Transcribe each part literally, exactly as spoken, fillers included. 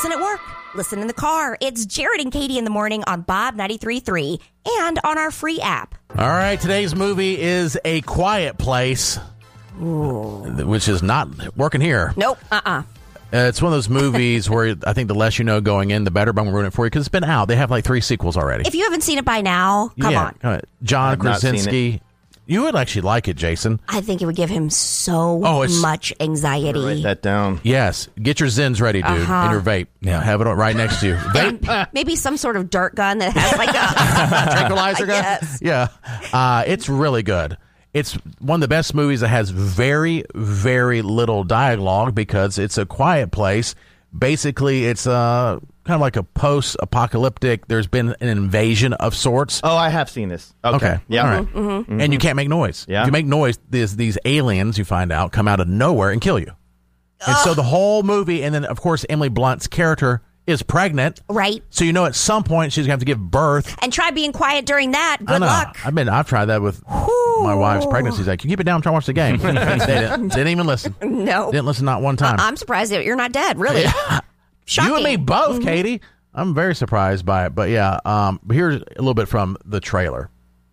Listen at work. Listen in the car. It's Jared and Katie in the morning on Bob ninety-three point three and on our free app. All right, today's movie is A Quiet Place, Ooh. which is not working here. Nope. Uh-uh. Uh, it's one of those movies where I think the less you know going in, the better, but I'm going to ruin it for you because it's been out. They have like three sequels already. If you haven't seen it by now, come yeah, on. Come on. John I've not seen Krasinski. You would actually like it, Jason. I think it would give him so Oh, it's- much anxiety. Write that down. Yes. Get your Zins ready, dude, Uh-huh. and your vape. Yeah. Have it right next to you. Vape. Maybe some sort of dart gun that has like a Tranquilizer gun? Yes. Yeah. Uh, it's really good. It's one of the best movies that has very, very little dialogue because it's a quiet place. Basically, it's uh, kind of like a post-apocalyptic. There's been an invasion of sorts. Oh, I have seen this. Okay. Okay. Yeah. All right. Mm-hmm. Mm-hmm. And you can't make noise. Yeah. If you make noise, these, these aliens, you find out, come out of nowhere and kill you. And so the whole movie, and then, of course, Emily Blunt's character is pregnant. Right. So you know at some point she's going to have to give birth. And try being quiet during that. I Good know. luck. I've been. I've tried that with my wife's pregnancy. She's like, "You keep it down. I'm trying to watch the game." they didn't, didn't even listen. No. Didn't listen not one time. I'm surprised that you're not dead, really. Shocking. You and me both, Mhm. Katie. I'm very surprised by it. But yeah, um, here's a little bit from the trailer.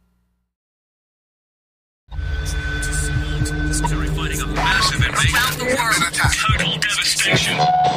They're fighting a massive invasion. Total devastation.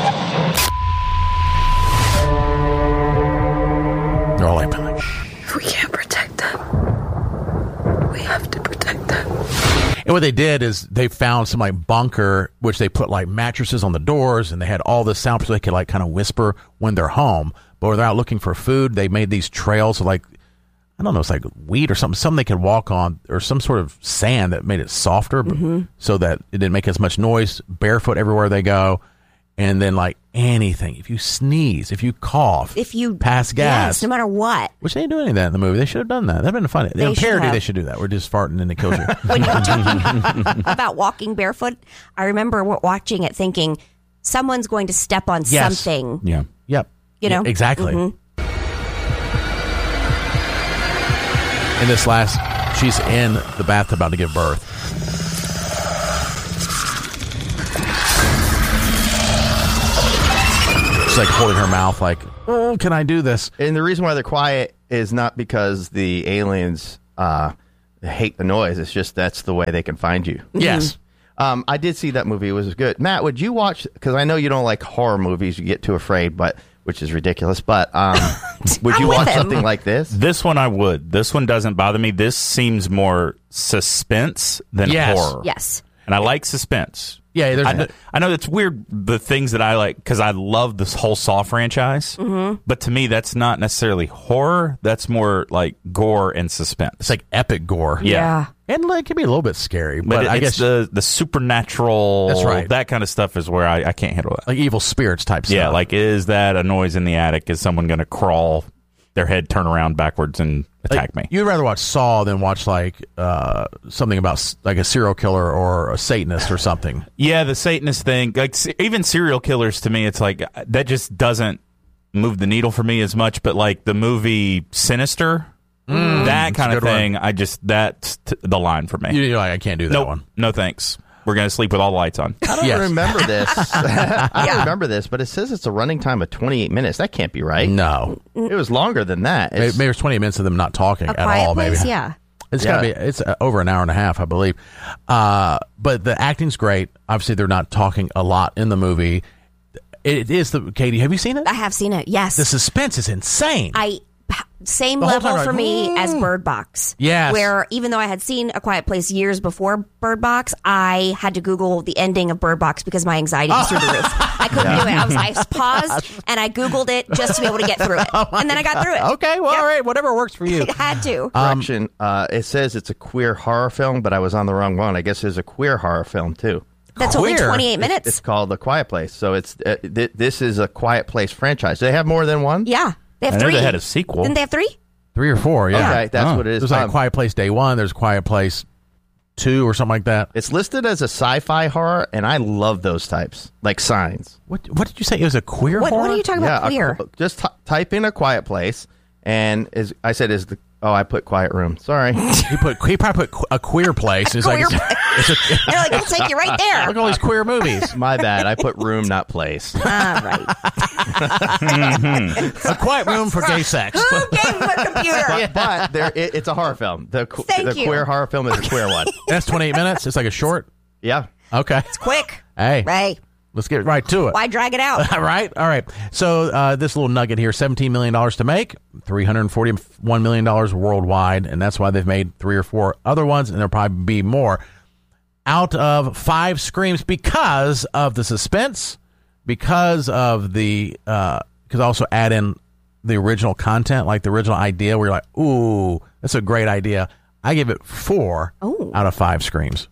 They're all like, like, We can't protect them. We have to protect them. and what they did is they found some like bunker, which they put like mattresses on the doors, and they had all this sound so they could like kind of whisper when they're home. But when they're out looking for food, they made these trails of like, I don't know, it's like wheat or something, something they could walk on, or some sort of sand that made it softer, Mm-hmm. so that it didn't make as much noise. Barefoot everywhere they go, and then like anything, if you sneeze, if you cough, If you pass gas, Yes, no matter what. which they didn't do any of that in the movie. They should have done that. That'd been funny. They In should parody, have. they should do that. We're just farting and it kills you. When you're talking about walking barefoot, I remember w- watching it thinking, someone's going to step on Yes. something. Yeah. Yep. You know? Yeah, exactly. Mhm. In this last, she's in the bathtub about to give birth. She's like holding her mouth like, oh, can I do this? And the reason why they're quiet is not because the aliens uh, hate the noise. It's just that's the way they can find you. Yes. Um, I did see that movie. It was good. Matt, would you watch? Because I know you don't like horror movies. You get too afraid, but which is ridiculous. But um, would I'm you with watch him. something like this? This one I would. This one doesn't bother me. This seems more suspense than Yes. horror. Yes. And I like suspense. Yeah, there's I know, no- I know it's weird, the things that I like, because I love this whole Saw franchise. Mm-hmm. But to me, that's not necessarily horror. That's more like gore and suspense. It's like epic gore. Yeah. And like, it can be a little bit scary, but, But, I it's guess the, the supernatural, That's right. that kind of stuff is where I, I can't handle that. like evil spirits type stuff. Yeah, like, is that a noise in the attic? Is someone going to crawl, their head turn around backwards and attack Like, me? You'd rather watch Saw than watch like uh, something about s- like a serial killer or a Satanist or something. Yeah, the Satanist thing, like s- even serial killers to me, it's like that just doesn't move the needle for me as much. But like the movie Sinister, that kind a of good one. thing, I just that's t- the line for me. You're like, I can't do that Nope, one. no thanks. We're gonna sleep with all the lights on. I don't Yes. remember this. I don't remember this, but it says it's a running time of twenty-eight minutes. That can't be right. No, It was longer than that. maybe, It's, maybe it's twenty minutes of them not talking A at quiet all. place? Maybe Yeah. It's Yeah. gotta be. It's uh, over an hour and a half, I believe. Uh, but the acting's great. Obviously, they're not talking a lot in the movie. It is the Katie. Have you seen it? I have seen it. Yes. The suspense is insane. I same The whole level time for you're me like, as "Mm." Bird Box. Yes. Where even though I had seen A Quiet Place years before Bird Box, I had to Google the ending of Bird Box because my anxiety was through the roof. I couldn't do it. I was I paused and I Googled it just to be able to get through it, and then I got through it. okay, well, Yep. all right, whatever works for you. I had to. correction. Uh, it says it's a queer horror film, but I was on the wrong one. I guess there's a queer horror film too. That's only queer. twenty-eight minutes. It's called The Quiet Place. So it's uh, th- this is a Quiet Place franchise. Do they have more than one? yeah, they have I know three. they had a sequel. Didn't they have three? Three or four, yeah. Okay, that's Oh. what it is. There's like Um, Quiet Place Day One. There's Quiet Place Two or something like that. It's listed as a sci-fi horror, and I love those types, like Signs. What What did you say? It was a queer What, horror? what are you talking about? a- Queer. just t- type in A Quiet Place, and is I said is the Oh, I put Quiet Room. Sorry. He put he probably put qu- a queer place. It's Queer like it's, it's a, You're like, we'll take you right there. look at all these queer movies. My bad. I put room, not place. All right. A quiet room for gay sex. Who gave him a computer? But there, it, it's a horror film. The, qu- Thank the you. queer horror film is a queer one. That's twenty-eight minutes. It's like a short. Yeah. Okay. Quick. Hey, Hey, let's get right to it. why drag it out? All right. All right. So uh, this little nugget here, seventeen million dollars to make, three hundred forty-one million dollars worldwide, and that's why they've made three or four other ones, and there'll probably be more. Out of five Screams because of the suspense, because of the, uh, because also add in the original content, like the original idea where you're like, ooh, that's a great idea. I give it four Ooh. out of five Screams.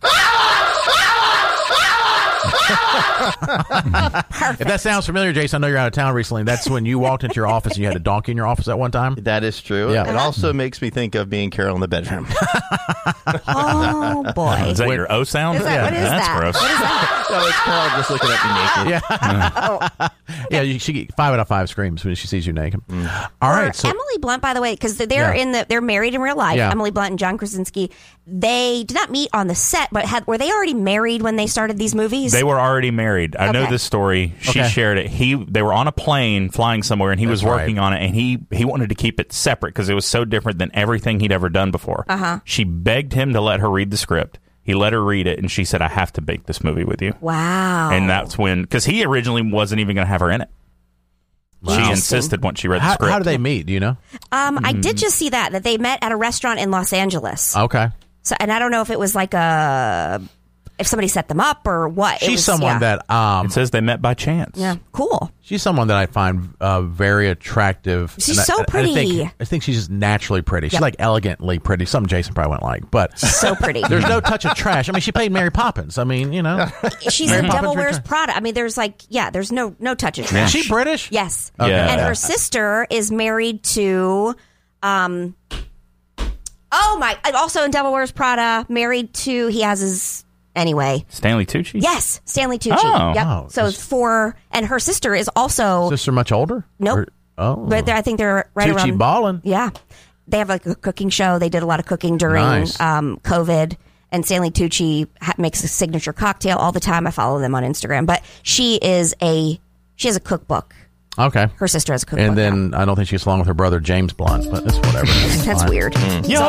If that sounds familiar, Jason, I know you're out of town recently. That's when you walked into your office and you had a donkey in your office at one time. That is true. Yeah. It also makes me think of being Carol in the bedroom. Oh, boy. Is that your O sound? Is that, what is That's that? gross. What is that? No, it's Carol just looking at me naked. Yeah. Yeah, you, she get five out of five Screams when she sees you naked. All Or right. So, Emily Blunt, by the way, because they're Yeah. in the they're married in real life. Yeah. Emily Blunt and John Krasinski. They did not meet on the set, but had were they already married when they started these movies? They were already married. I know Okay. this story. She Okay. shared it. He they were on a plane flying somewhere, and he was That's working right. on it, and he he wanted to keep it separate because it was so different than everything he'd ever done before. Uh-huh. She begged him to let her read the script. He let her read it, and she said, "I have to make this movie with you." Wow. And that's when, because he originally wasn't even going to have her in it. She Interesting. insisted once she read the how, script. how do they meet? Do you know? Um, I did just see that that they met at a restaurant in Los Angeles. Okay. So, and I don't know if it was like a if somebody set them up or what. It She's was- someone yeah. that um It says they met by chance. Yeah, cool. she's someone that I find uh, very attractive. She's And I- so I, I pretty. think, I think she's just naturally pretty. She's Yep. like elegantly pretty. Something Jason probably wouldn't like, but So pretty. there's no touch of trash. I mean, she played Mary Poppins. I mean, you know, She's Mary in Poppins Devil Wears Return. Prada. I mean, there's like yeah, there's no no touch of is trash. she British? Yes. Okay. Yeah. And her sister is married to um Oh my also in Devil Wears Prada, married to he has his anyway. Stanley Tucci? Yes, Stanley Tucci. Oh. Yep. Oh, so just- for and her sister is also Sister much older? Nope. Or- oh, but they're- I think they're right Tucci around ballin'. Yeah. They have like a cooking show. They did a lot of cooking during Nice. um, COVID. And Stanley Tucci ha- makes a signature cocktail all the time. I follow them on Instagram. But she is a she has a cookbook. Okay. Her sister has a cookbook. And then I don't think she gets along with her brother James Blunt, but it's whatever. It's now. That's fine. weird. You know,